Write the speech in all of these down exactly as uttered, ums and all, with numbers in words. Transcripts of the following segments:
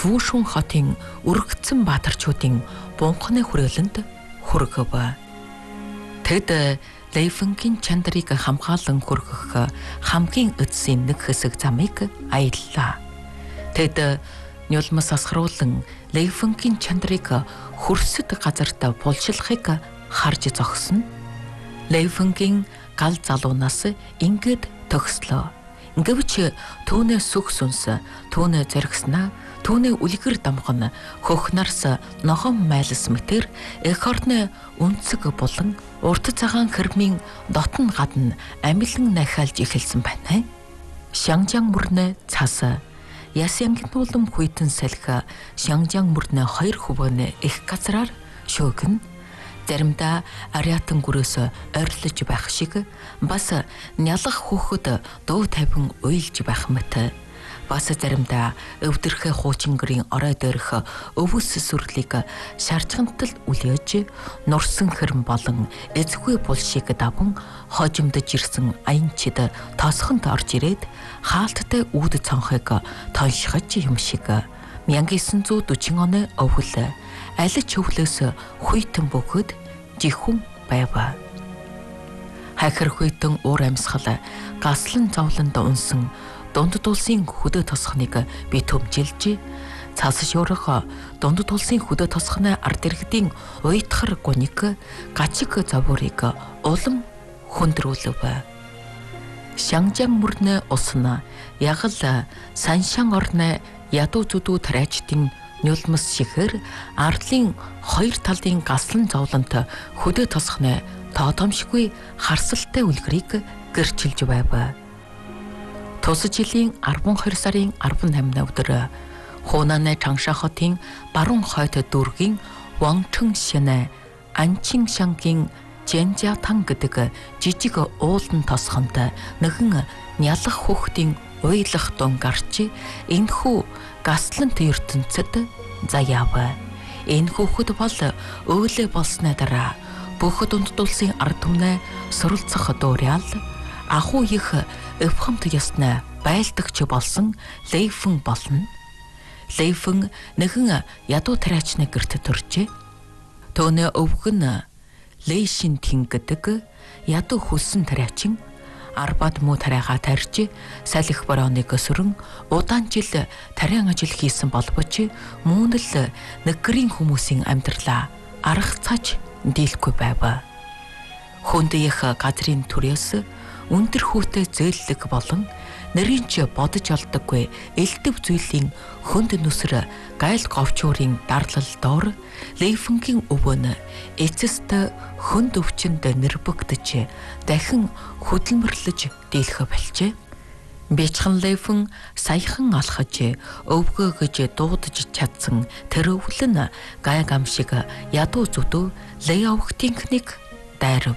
Фүүшүн хотын өргөцсөн баатарчуудын бунханы хүрээлэнд хүргэв. Тэд Лэйфэнгийн чандрыг хамгаалан хүргэх хамгийн эцсийн нэг хэсэг замыг аяллаа. Тэд нюлмас асгаруулан Лэйфэнгийн чандрыг хөрсөд газарт булшилахыг харж зогсно. Лэйфэнгийн гал залуунаас ингээд төгслөө. Гэвч түүний сүх сүнс, түүний зоригснаа, түүний үлгэр дамган хөх нарс ногоон майлс мэтэр эх орны үнцэг болон урт цагаан хэрмийн дотн гадна амилан нахиалж эхэлсэн байна. Шанжаан мөрнө цас ясянгнуулам хүйтэн салхи Шанжаан мөрнө хоёр хувганы их газраар шөөгн заримдаа ариатан гүрээс ойрлож байх шиг бас нялах хөөхөд дуу тавин уйлж байх мэт бас заримдаа өвдөрхөө хуучингэрийн орой дээрх өвөс сүрлийг шарчгантал үлээж нурсан хэрэм болон эзгүй булшиг даван хожимдож ирсэн аянчид тосхонд орж ирээд хаалттай үүд цонхыг тоншихаж юм шиг 천구 백사십 оны өвгөл аль ч өвлөөс хүйтэн бөгөөд жихүн байва. Хахир хүйтэн уур амьсгал гаслан зовлонд унсан дунд тулсын хөдөө тосхныг би төмжилж цаас шуурга дунд тулсын хөдөө тосхны ард иргэдийн уйтхар гуник гачиг завуурыг улам хөндрүүлв. Шанжаан мөрнө усна ягл саншан орны ядуу зүдүү тариачдын нюлмас шихэр ардлын хоёр талын гаслан зовлонт хөдөө тосхны тоотомшгүй харсалтай үлгэрийг гэрчилж байв. Тус жилийн арван хоёр сарын арван наймны өдөр Хунаны Чангша хотын баруун хойд дүүргийн Вангчэн шинэ Анчин шангийн Жэнжатан гэдэг жижиг уулан тосхонд нэгэн нялах хүүхдийн уйлах дун гарч энэхүү гаслант ертөнцид заяав. Энэ хүүхэд бол өөлөө болсны дараа бүх дунд тулсын ард түмнээ суралцах дуурайал ахуй их өвхөмт ясна байлдагч болсон Лэйфэн болно. Лэйфэн нэгэн ядуу тариачны гэрт төржээ. Төөний өвгөн Лэйшин Тин гэдэг ядуу хөлсөн тариачин арбад муу тариагаа тарьж салхи борооны өсрөн удаан жил тариан ажил хийсэн боловч мөн л нэгрийн хүмүүсийн амьдралаа аргацааж дийлэхгүй байв. Хүндийнх газрын төрөөс өндөр хүүтэй зөөллөг болон нэрийн ч бодож олдоггүй элдв зүйлийн хөнд нүсэр гайл говчуурын дарлал доор Лэйфэнгийн өвөн эцэст хөнд өвчөнд нэрбэгдэж дахин хөдөлмөрлөж дийлэх болжээ. Бичхан Лэйфэн саяхан алхаж өвгөө гэж дуудаж чадсан тэр өвлөн гай гамшиг ядуу зүдүү Лэйавхтинкник дайрав.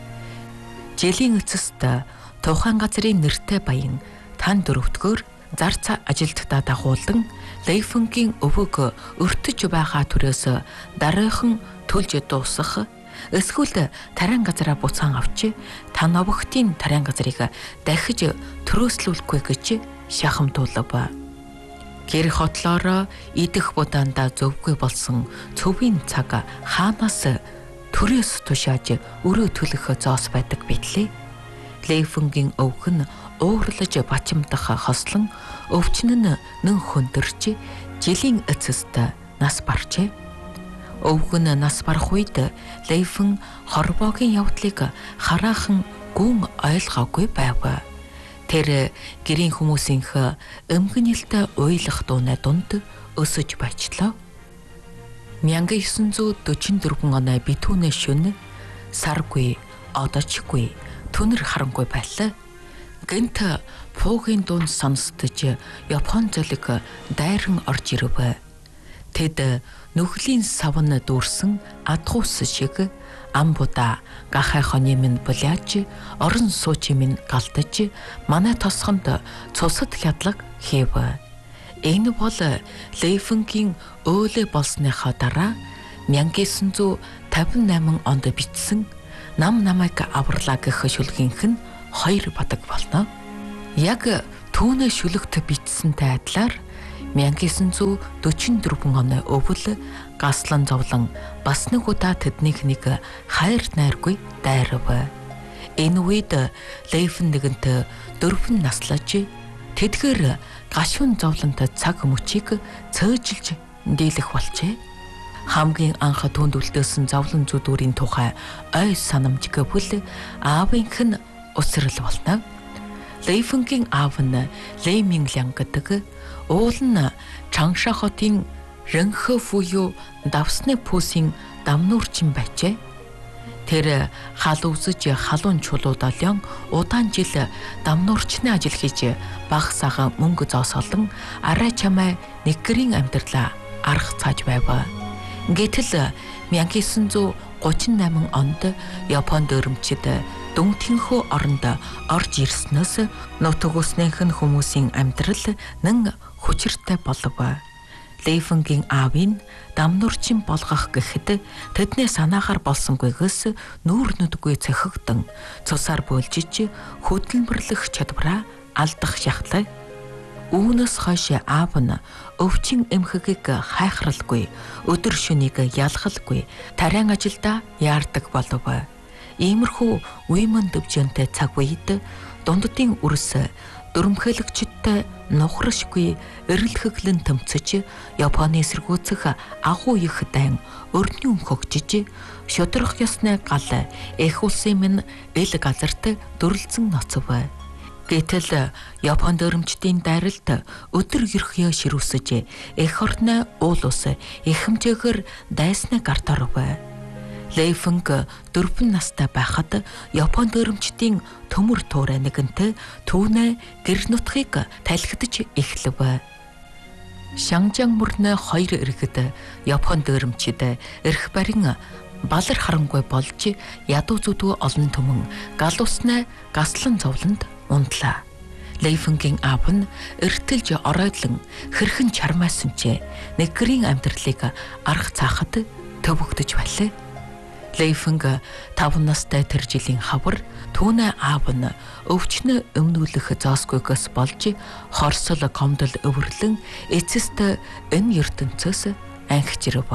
Жилийн эцэст тухайн газрын нэртэй баян тан дөрөвдгөр зарц ажилтдаа дагуулдан Лэйфэнгийн өвөг өртөж байгаа төрөөс дараахан төлж дуусах эсвэл тариан газараа буцаан авч та новхтын тариан газрыг дахиж төрөөслүүлэхгүй гэж шахамтуулав. Гэр хотлоороо идэх будаанда зөвгүй болсон цөвийн цаг хаанаас төрөөс тушааж өрөө төлөх зоос байдаг бидлээ. Лэйфэнгийн өвгөн уурлаж бачимдах хослон өвчин нь нэн хөндөрч жилийн эцэст нас барчээ. Өвгөн нас барах үед Лэйфэн хорвоогийн явдлыг хараахан гүн ойлгоогүй байв. Тэр гэрийн хүмүүсийнх эмгэнэлтэй уйлах дууны дунд өсөж баяжлаа. 천구 백사십사 оны битүүний шөнө саргүй одочгүй түнэр харангүй байлаа. Гэнт пуугийн дуун сонсдож Япон золиг дайран орж ирэв. Тэд нүхлийн савн дүүрсэн адгуус шиг амбуда гахай хоны минь булаач орон суучи минь галтаж манай тосхонд цусад хядлаг хийв. Энэ бол Лэйфэнгийн өөлөө болсныхаа дараа 천구 백오십팔 онд бичсэн нам намайг авралаа гэх шүлгийнх нь хоёр бадаг болно. Яг түүний шүлэгт бичсэнтэй адилаар 천구백사십사 оны өвөл гаслан зовлон бас нэг удаа тэднийх нэг хайр найргүй дайрав. Энэ үед Лейфен нэгэнт дөрвөн наслаж тэдгээр гашуун зовлонтой цаг мөчийг цөөжилж дийлэх болжээ. Хамгийн анх түнд үлдээсэн зовлон зүдүүрийн тухай ой санамж гэвэл аавынх нь усрал болно. Лейфенгийн аав нь Лей Минглян гэдэг уул нь Чангша хотын Рэнхэ буюу давсны пүүсийн дамнуурчин байжээ. Тэр хал үзэж халуун чулууд олон удаан жил дамнуурчны ажил хийж баг сага мөнгө зоосолон арай чамай нэггэрийн амьдралаа арга цааж байв. Гэтэл 천구백삼십팔 онд Японд өрөмчид дүн тэнхүү оронд орж ирснээс нутгууснийх нь хүмүүсийн амьдрал нэн хүчиртэй болов. Лейфенгийн аавын дамнуурчин болгох гэхэд тэдний санаагаар болсонгүйгээс нүүр нүдгүй цохигдсон цусаар бөөлжиж хөдөлмөрлөх чадвараа алдах шахлаа. Үүнээс хойш аав нь өвчин эмхэгийг хайхралгүй, өдөр шөнийг ялгалгүй, тариан ажилдаа яардаг болов. Иймэрхүү үемэн дэвжэнтэй цаг үед дунддын үрс дөрмхөлөгчтэй нухрашгүй эрэл хөглөн төмцөж Японы эсэргүүцэх агуу их дайн өрнөн хөгжиж шудрах ёсны гал эх улсын минь эл газарт дөрлцөн ноцов. Гэтэл Японд өрөмчдийн дайралт өдөр ерхий ширүүсэж эх орны уул ус их хэмжээгээр дайсны гарт оров. Лейфенг дөрвөн настай байхад Японд өрөмчдийн төмөр туурай нэгэнтэй түүнээ гэр нутгийг талхидж эхлэв. Шанжан мөрнө хоёр иргэд Японд өрөмчид эрх барин балар харангүй болж ядуу зүдүү олон түмэн гал усны гаслан зовлонд унтлаа. Лейфенгийн аав нь эртэлж оройдлон хэрхэн чармаасан ч нэггэрийн амьдралыг арга цаахад төвөгдөж байлаа. Лейфенг таван настай тэр жилийн хавар түүнээ аав нь өвчнө өмнүүлэх зоосгүйгээс болж хорсол комдол өвөрлөн эцэст энэ ертөнцөөс ангижирв.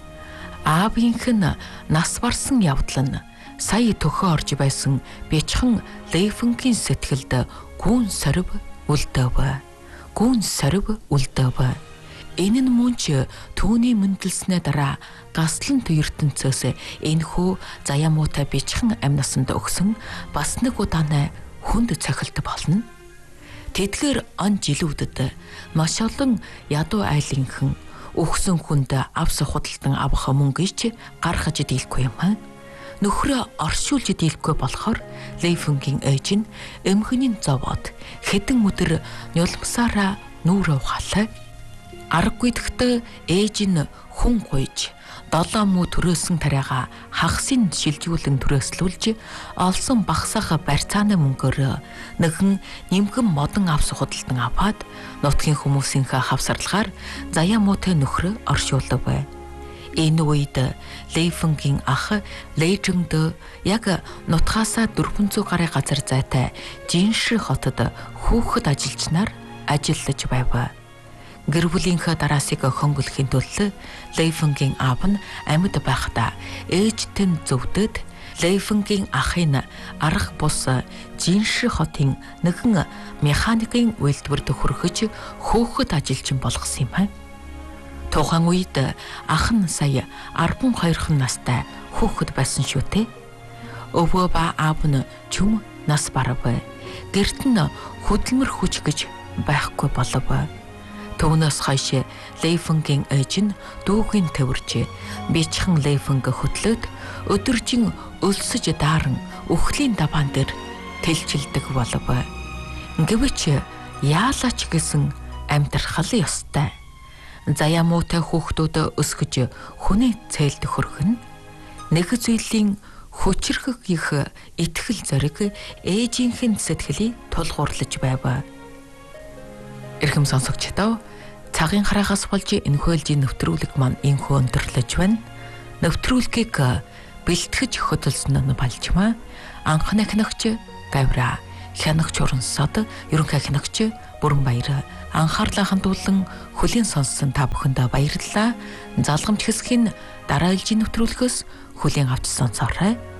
Аавынх нь нас барсан явдал нь сая төхөө орж байсан бяцхан Лейфенгийн сэтгэлд гүн сорив үлдээв. Гүн сорив үлдээв. Энэ нь мөн ч түүний мэндэлснээ дараа гаслан ертөнцөөс энэхүү заяамуутай бичхэн амнасанд өгсөн бас нэг удааны хүнд цохилт болно. Тэдгээр он жилүүдэд маш олон ядуу айлынхан өгсөн хүнд авс худалдан авах мөнгөич гаргаж дийлэхгүй юм. Нөхрөө оршуулж дийлэхгүй болохоор Лейфенгийн ээж нь эмхний зовоод хэдэн өдөр нюлмсаараа нүүрээ ухаалаа. Аргагүйдэхдээ ээж нь хүн гуйж долоон муу төрөөсөн тариагаа хагсын шилжүүлэн төрөөслүүлж олсон багсаах барьцааны мөнгөөр нэгэн нимгэн модон авс худалдан аваад нутгийн хүмүүсийнхээ хавсарлагаар заяа муутай нөхрөө оршуулв. Энэ үед Лейфенгийн ах Лейжэнд яг нутгаасаа дөрвөн зуун гаруй газар зайтай Жинши хотод хүүхэд ажилчнаар ажиллаж байв. Гэр бүлийнхээ дараасыг хөнгөлөхийн тулд Лейфенгийн аав нь амьд байхдаа ээжтэй нь зөвдөд Лейфенгийн ахын арга бус Жинши хотын нэгэн механикийн үйлдвэрт хүргэж хөөхд ажилчин болгосон юм. Тухайн үед ах нь сая арван хоёр настай хөөхд байсан шүү дээ. Өвөө ба аав нь чүм нас барав. Гэрт нь хөдөлмөр хүч гэж байхгүй болов. Түүнээс хойш Лейфенгийн ээж нь дүүгийн төвөрч бичхэн Лейфенг хөтлөөд өдөржин өлсөж дааран үхлийн даваан дээр тэлжилдэг болов. Гэвч яалаач гэсэн амьдрахал ёстой. Заяа муутай хүүхдүүд өсгөж хүний цээлд хөргөн нэг зүйлийн хүчрхэг их итгэл зориг ээжийнхэн сэтгэлийг тулгуурлаж байв. Эрхэм сонсогчдоо цагийн хараагаас болж энэ хөөлжийн нэвтрүүлэг маань инхүү өндөрлөж байна. Нэвтрүүлгийг бэлтгэж хөтөлсөн нь Балжмаа, анхны хянагч Гавра, хянагч Урансад, ерөнхий хянагч Бүрэн баяр. Анхаарлаа хандуулан хүлээн сонссон та бүхэндээ баярлалаа. Залгамж хэсгийн дараа ээлжийн нэвтрүүлгээс хүлээн авч сонсоорой.